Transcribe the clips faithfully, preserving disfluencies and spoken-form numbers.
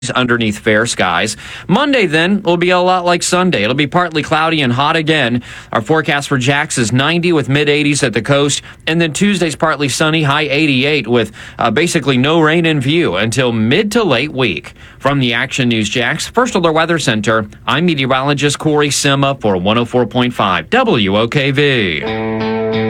underneath fair skies. Monday, then, will be a lot like Sunday. It'll be partly cloudy and hot again. Our forecast for Jax is ninety with mid eighties at the coast. And then Tuesday's partly sunny, high eighty-eight with uh, basically no rain in view until mid to late week. From the Action News Jax First Alert Weather Center, I'm meteorologist Corey Sima for one oh four point five W O K V.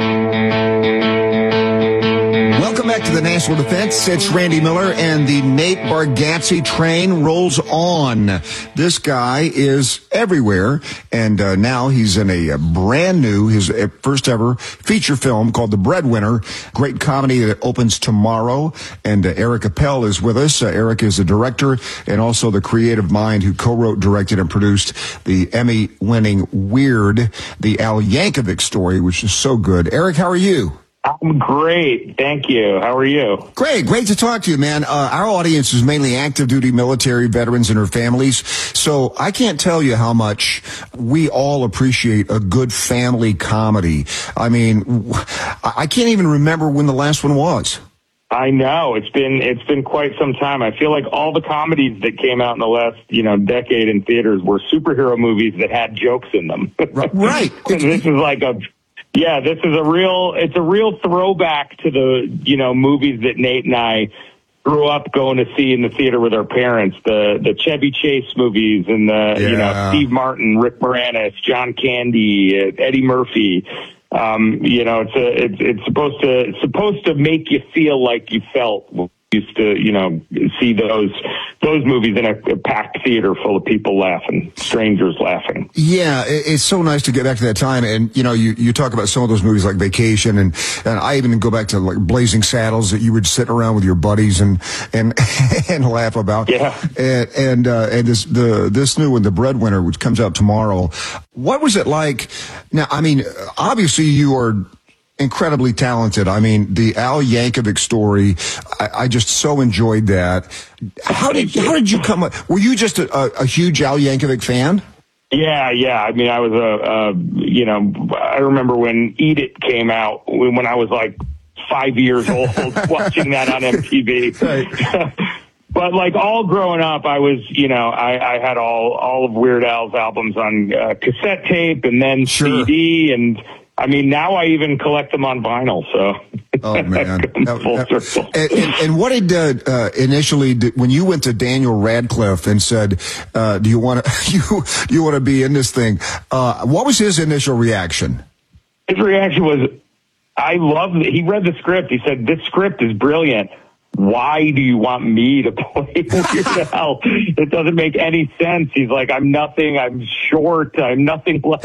Welcome back to the National Defense. It's Randy Miller, and the Nate Bargatze train rolls on. This guy is everywhere, and uh, now he's in a, a brand new, his first ever feature film called The Breadwinner. Great comedy that opens tomorrow, and uh, Eric Appel is with us. Uh, Eric is the director and also the creative mind who co-wrote, directed, and produced the Emmy-winning Weird, the Al Yankovic story, which is so good. Eric, how are you? I'm great. Thank you. How are you? Great. Great to talk to you, man. Uh, our audience is mainly active duty military veterans and their families. So I can't tell you how much we all appreciate a good family comedy. I mean, I can't even remember when the last one was. I know it's been it's been quite some time. I feel like all the comedies that came out in the last you know decade in theaters were superhero movies that had jokes in them. Right. And this is like a yeah, this is a real it's a real throwback to the you know movies that Nate and I grew up going to see in the theater with our parents. The the Chevy Chase movies and the Yeah. you know Steve Martin, Rick Moranis, John Candy, uh, Eddie Murphy. Um, you know, it's a, it's it's supposed to it's supposed to make you feel like you felt when you used to, you know, see those those movies in a, a packed theater full of people laughing, strangers laughing. Yeah, it, it's so nice to get back to that time. And, you know, you, you talk about some of those movies like Vacation, and, and I even go back to like Blazing Saddles that you would sit around with your buddies and and and laugh about. Yeah. And and, uh, and this the this new one, The Breadwinner, which comes out tomorrow. What was it like? Now, I mean, obviously you are incredibly talented. I mean, the Al Yankovic story, I, I just so enjoyed that. How did how did you come up? Were you just a, a, a huge Al Yankovic fan? Yeah, yeah. I mean, I was a, a, you know, I remember when Eat It came out when, when I was like five years old, watching that on M T V. Right. But like all growing up, I was, you know, I, I had all all of Weird Al's albums on uh, cassette tape and then Sure. C D, and I mean, now I even collect them on vinyl. So, Oh man! full Uh, circle. And, and, and what did uh, uh, initially did, when you went to Daniel Radcliffe and said, uh, "Do you want to you do you want to be in this thing?" Uh, what was his initial reaction? His reaction was, "I love it." He read the script. He said, "This script is brilliant. Why do you want me to play Weird Al? It doesn't make any sense." He's like, "I'm nothing. I'm short. I'm nothing like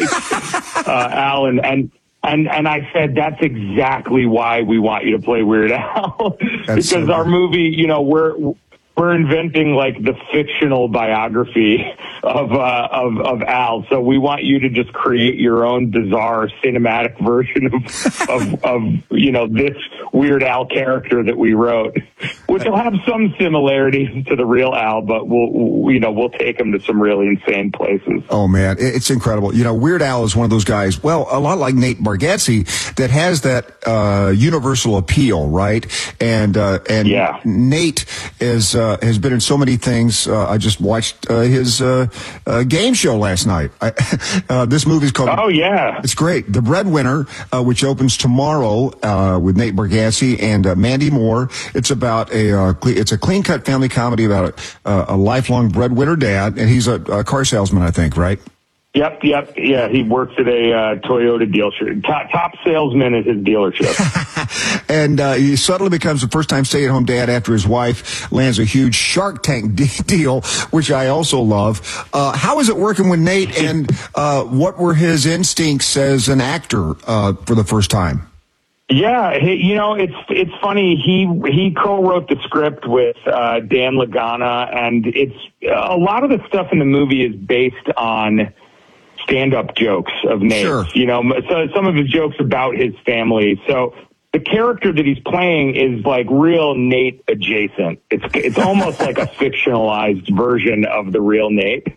uh, Al." And, and and and I said, "That's exactly why we want you to play Weird Al." Because so our good. movie, you know, we're we're inventing like the fictional biography of uh, of of Al. So we want you to just create your own bizarre cinematic version of of, of you know this Weird Al character that we wrote, which will have some similarities to the real Al, but we'll you know we'll take him to some really insane places. Oh man, it- it's incredible. You know, Weird Al is one of those guys. Well, a lot like Nate Bargatze, that has that uh, universal appeal, right? And uh, and Yeah. Nate is uh, has been in so many things. Uh, I just watched uh, his uh, uh, game show last night. I, uh, this movie's called. Oh yeah, It's great. The Breadwinner, uh, which opens tomorrow uh, with Nate Bargatze and uh, Mandy Moore. It's about a uh, cle- it's a clean cut family comedy about a, a lifelong breadwinner dad, and he's a, a car salesman, I think, right? yep, yep, yeah. He works at a uh, Toyota dealership. Top, top salesman at his dealership. And uh, he suddenly becomes a first time stay at home dad after his wife lands a huge Shark Tank de- deal, which I also love. Uh, how is it working with Nate, and uh, what were his instincts as an actor uh, for the first time? Yeah, he, you know, it's it's funny. He he co-wrote the script with uh, Dan Lagana, and it's a lot of the stuff in the movie is based on stand-up jokes of Nate. Sure. You know, so some of his jokes about his family. So the character that he's playing is like real Nate adjacent. It's it's almost like a fictionalized version of the real Nate.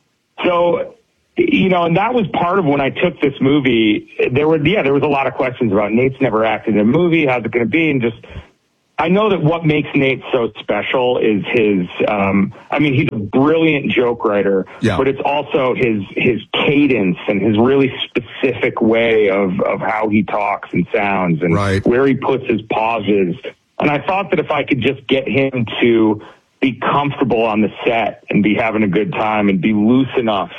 So. You know, and that was part of when I took this movie. There were, yeah, there was a lot of questions about Nate's never acted in a movie. How's it going to be? And just, I know that what makes Nate so special is his, um, I mean, he's a brilliant joke writer, yeah. but it's also his, his cadence and his really specific way of, of how he talks and sounds and right. where he puts his pauses. And I thought that if I could just get him to be comfortable on the set and be having a good time and be loose enough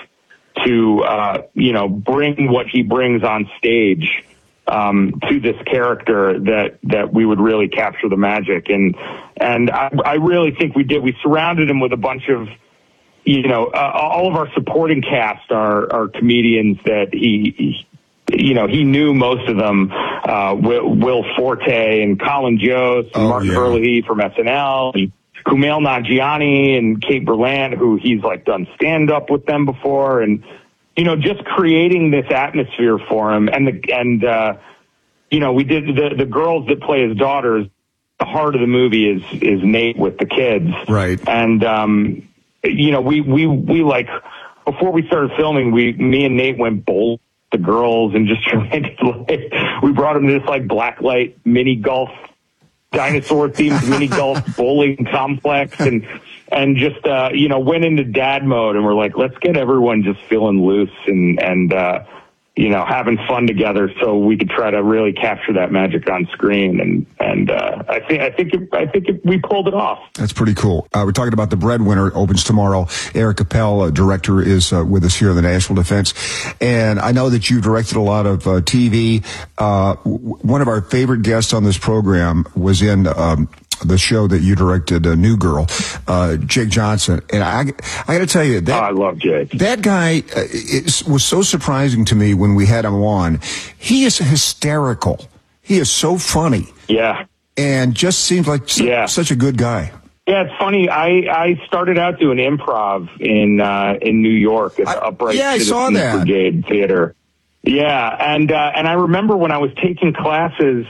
to, uh, you know, bring what he brings on stage, um, to this character, that, that we would really capture the magic. And, and I, I really think we did. We surrounded him with a bunch of, you know, uh, all of our supporting cast are, are comedians that he, he you know, he knew most of them, uh, Will, Will Forte and Colin Jost and oh, Martin yeah. Herlihy from S N L, and Kumail Nanjiani and Kate Berlant, who he's like done stand up with them before. And, you know, just creating this atmosphere for him. And the, and, uh, you know, we did the, the girls that play his daughters. The heart of the movie is, is Nate with the kids. Right. And, um, you know, we, we, we like, before we started filming, we, me and Nate went bowling with the girls and just tried to, like, we brought them to this like blacklight mini golf, dinosaur themed mini golf bowling complex, and, and just, uh, you know, went into dad mode, and we're like, let's get everyone just feeling loose and, and, uh, you know, having fun together so we could try to really capture that magic on screen. And, and, uh, I think, I think, it, I think it, we pulled it off. That's pretty cool. Uh, we're talking about The Breadwinner. It opens tomorrow. Eric Appel, uh, director, is uh, with us here in the National Defense. And I know that you've directed a lot of uh, T V. Uh, w- one of our favorite guests on this program was in, um, the show that you directed, uh, New Girl, uh, Jake Johnson. And I, I gotta tell you, that, oh, I love Jake. That guy uh, is, was so surprising to me when we had him on. He is hysterical. He is so funny. Yeah. And just seems like su- yeah. such a good guy. Yeah, it's funny. I, I started out doing improv in, uh, in New York at the I, Upright yeah, I Citizens saw that. Brigade Theater. Yeah. And, uh, and I remember when I was taking classes,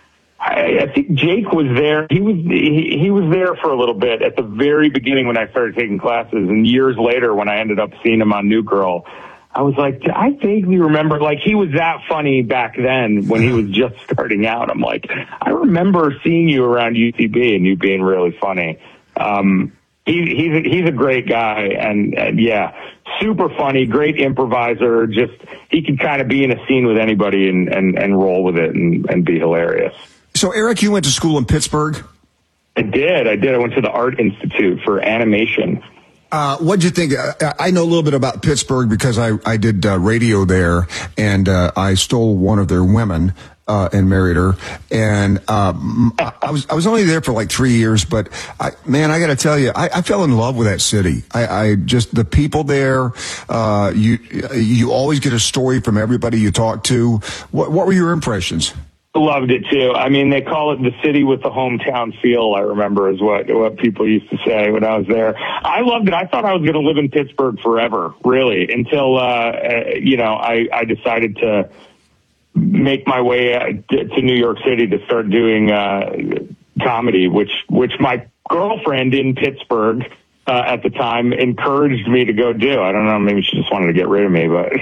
I, I think Jake was there. He was he, he was there for a little bit at the very beginning when I started taking classes, and years later when I ended up seeing him on New Girl, I was like, I vaguely remember, like, he was that funny back then when he was just starting out. I'm like, I remember seeing you around U C B and you being really funny. Um, he, he's a, he's a great guy, and, and yeah, super funny, great improviser. Just he could kind of be in a scene with anybody and and, and roll with it and, and be hilarious. So, Eric, you went to school in Pittsburgh? I did. I did. I went to the Art Institute for animation. Uh, what'd you think? I, I know a little bit about Pittsburgh because I, I did uh, radio there, and uh, I stole one of their women uh, and married her. And um, I, I was I was only there for like three years, but I, man, I got to tell you, I, I fell in love with that city. I, I just the people there. Uh, you you always get a story from everybody you talk to. What what were your impressions? Loved it too. I mean, they call it the city with the hometown feel, I remember, is what what people used to say when I was there. I loved it. I thought I was going to live in Pittsburgh forever, really, until, uh, uh, you know, I, I decided to make my way uh, to New York City to start doing uh, comedy, which, which my girlfriend in Pittsburgh Uh, at the time encouraged me to go do. I don't know, maybe she just wanted to get rid of me, but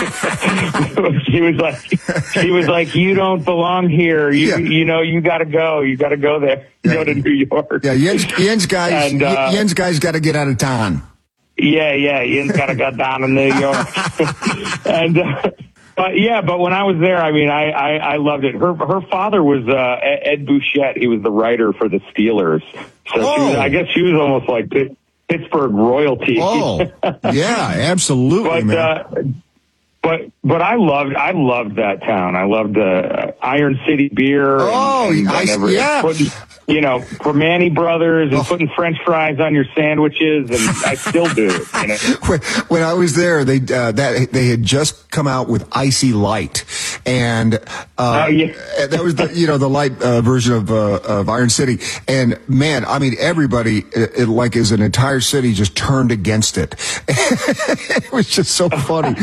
she was like, she was like, you don't belong here. You, yeah. you know, you gotta go. You gotta go there. Yeah. Go to New York. Yeah, Jens, Jens guys, and, uh, Jens guys got to get out of town. Yeah, yeah, Jens gotta go down to New York. and, uh, But yeah, but when I was there, I mean, I, I, I loved it. Her her father was uh, Ed Bouchette. He was the writer for the Steelers. So oh. she was, I guess she was almost like Pittsburgh royalty. Oh, yeah, absolutely, but, man. Uh, but but I loved I loved that town. I loved uh, Iron City beer. Oh, and, and I, whatever. yeah. Putting, you know, for Manny Brothers and oh. putting French fries on your sandwiches, and I still do. You know? when, when I was there, they uh, that they had just come out with Icy Light, and uh, oh, yeah. that was the you know the light uh, version of uh, of Iron City. And man, I mean, everybody, it, it, like as an entire city, just turned against it. It was just so funny.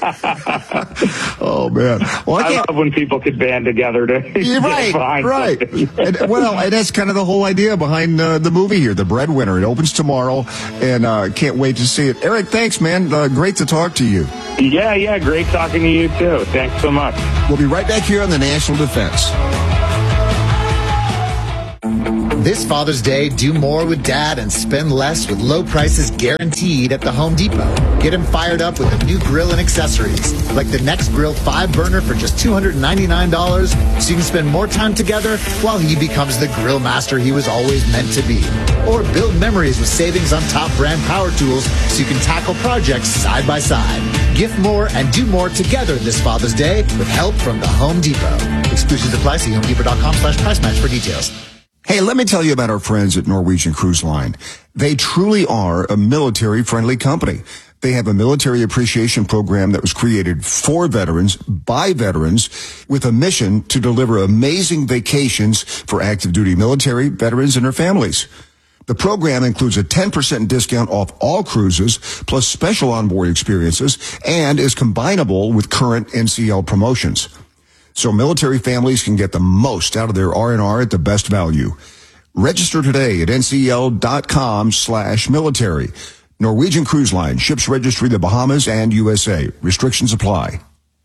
Oh man! Well, I, I love when people could band together to You're right, right. And, well, and that's kind of the whole idea behind uh, the movie here, The Breadwinner. It opens tomorrow, and uh, can't wait to see it. Eric, thanks, man. Uh, great to talk to you. Yeah, yeah, great talking to you too. Thanks so much. We'll be right back here on the National Defense. This Father's Day, do more with Dad and spend less with low prices guaranteed at the Home Depot. Get him fired up with a new grill and accessories, like the Next Grill five burner for just two hundred ninety-nine dollars, so you can spend more time together while he becomes the grill master he was always meant to be. Or build memories with savings on top brand power tools so you can tackle projects side by side. Gift more and do more together this Father's Day with help from the Home Depot. Exclusions apply. See homedepot.com slash price match for details. Hey, let me tell you about our friends at Norwegian Cruise Line. They truly are a military-friendly company. They have a military appreciation program that was created for veterans, by veterans, with a mission to deliver amazing vacations for active duty military, veterans, and their families. The program includes a ten percent discount off all cruises, plus special onboard experiences, and is combinable with current N C L promotions. So military families can get the most out of their R and R at the best value. Register today at ncl.com slash military. Norwegian Cruise Line, ships registry the Bahamas and U S A. Restrictions apply.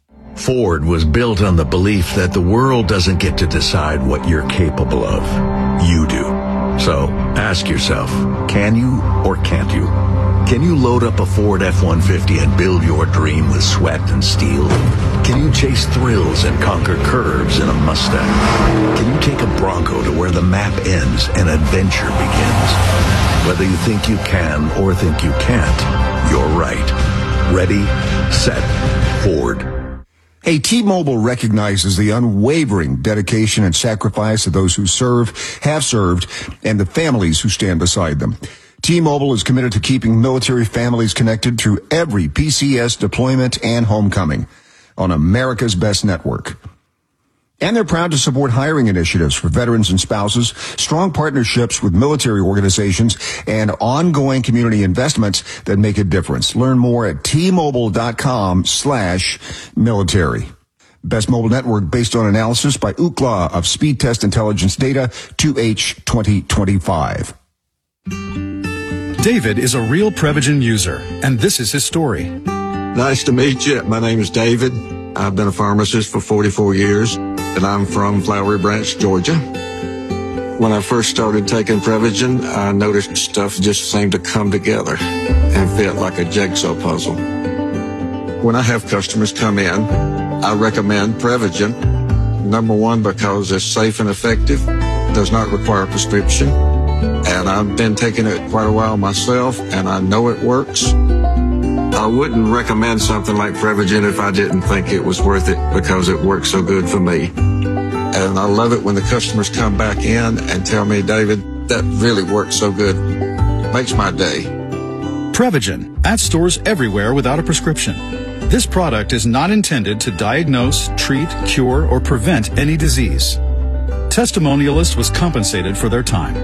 Ford was built on the belief that the world doesn't get to decide what you're capable of. You do. So ask yourself, can you or can't you? Can you load up a Ford F one fifty and build your dream with sweat and steel? Can you chase thrills and conquer curves in a Mustang? Can you take a Bronco to where the map ends and adventure begins? Whether you think you can or think you can't, you're right. Ready, set, Ford. Hey, T-Mobile recognizes the unwavering dedication and sacrifice of those who serve, have served, and the families who stand beside them. T-Mobile is committed to keeping military families connected through every P C S deployment and homecoming on America's best network. And they're proud to support hiring initiatives for veterans and spouses, strong partnerships with military organizations, and ongoing community investments that make a difference. Learn more at T-Mobile.com slash military. Best mobile network based on analysis by Ookla of Speed Test Intelligence Data, two H twenty twenty-five. David is a real Prevagen user, and this is his story. Nice to meet you. My name is David. I've been a pharmacist for forty-four years, and I'm from Flowery Branch, Georgia. When I first started taking Prevagen, I noticed stuff just seemed to come together and fit like a jigsaw puzzle. When I have customers come in, I recommend Prevagen. Number one, because it's safe and effective, does not require a prescription, and I've been taking it quite a while myself, and I know it works. I wouldn't recommend something like Prevagen if I didn't think it was worth it because it works so good for me. And I love it when the customers come back in and tell me, David, that really works so good. Makes my day. Prevagen, at stores everywhere without a prescription. This product is not intended to diagnose, treat, cure, or prevent any disease. Testimonialist was compensated for their time.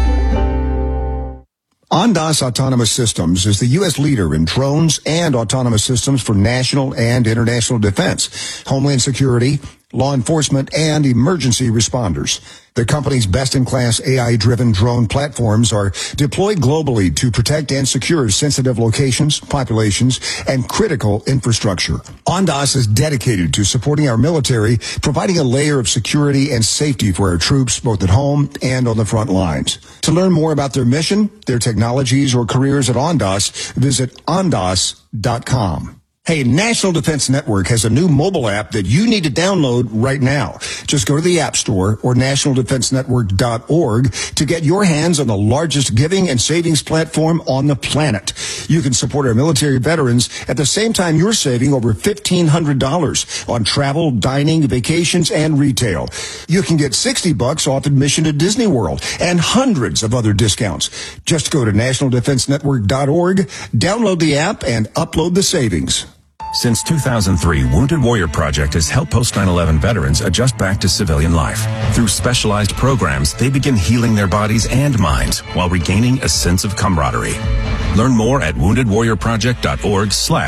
Ondas Autonomous Systems is the U S leader in drones and autonomous systems for national and international defense, homeland security, law enforcement, and emergency responders. The company's best-in-class A I-driven drone platforms are deployed globally to protect and secure sensitive locations, populations, and critical infrastructure. Ondas is dedicated to supporting our military, providing a layer of security and safety for our troops, both at home and on the front lines. To learn more about their mission, their technologies, or careers at Ondas, visit ondas dot com. Hey, National Defense Network has a new mobile app that you need to download right now. Just go to the App Store or national defense network dot org to get your hands on the largest giving and savings platform on the planet. You can support our military veterans at the same time you're saving over fifteen hundred dollars on travel, dining, vacations, and retail. You can get sixty bucks off admission to Disney World and hundreds of other discounts. Just go to national defense network dot org, download the app, and upload the savings. Since two thousand three, Wounded Warrior Project has helped post nine eleven veterans adjust back to civilian life. Through specialized programs, they begin healing their bodies and minds while regaining a sense of camaraderie. Learn more at wounded warrior project dot org slash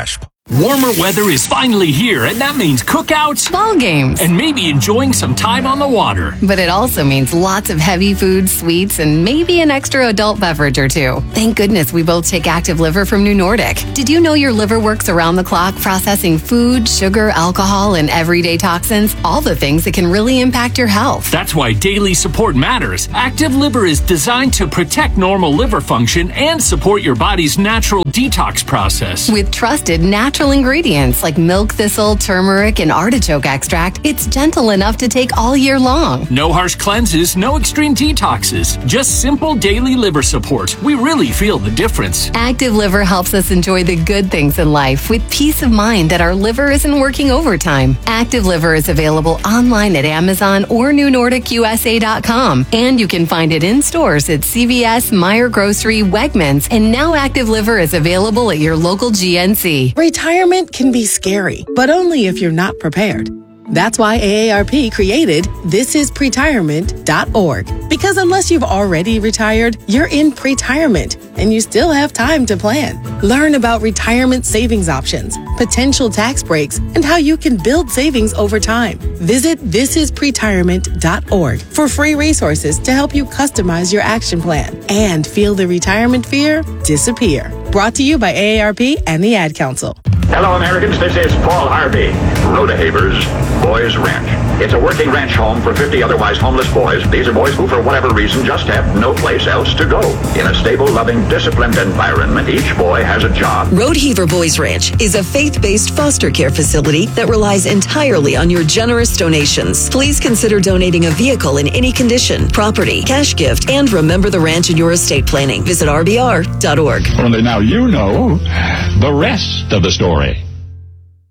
Warmer weather is finally here, and that means cookouts, ball games, and maybe enjoying some time on the water. But it also means lots of heavy food, sweets, and maybe an extra adult beverage or two. Thank goodness we both take Active Liver from New Nordic. Did you know your liver works around the clock processing food, sugar, alcohol, and everyday toxins? All the things that can really impact your health. That's why daily support matters. Active Liver is designed to protect normal liver function and support your body's natural detox process. With trusted natural ingredients like milk thistle, turmeric, and artichoke extract, it's gentle enough to take all year long. No harsh cleanses, no extreme detoxes, just simple daily liver support. We really feel the difference. Active Liver helps us enjoy the good things in life with peace of mind that our liver isn't working overtime. Active Liver is available online at Amazon or new nordic u s a dot com, and you can find it in stores at C V S, Meijer Grocery, Wegmans, and now Active Liver is available at your local G N C. Retirement can be scary, but only if you're not prepared. That's why A A R P created this is pretirement dot org. Because unless you've already retired, you're in pretirement and you still have time to plan. Learn about retirement savings options, potential tax breaks, and how you can build savings over time. Visit this is pretirement dot org for free resources to help you customize your action plan and feel the retirement fear disappear. Brought to you by A A R P and the Ad Council. Hello, Americans. This is Paul Harvey. Rodehaver's Boys Ranch. It's a working ranch home for fifty otherwise homeless boys. These are boys who, for whatever reason, just have no place else to go. In a stable, loving, disciplined environment, each boy has a job. Rodehaver Boys Ranch is a faith-based foster care facility that relies entirely on your generous donations. Please consider donating a vehicle in any condition, property, cash gift, and remember the ranch in your estate planning. Visit r b r dot org. Only now you know the rest of the story.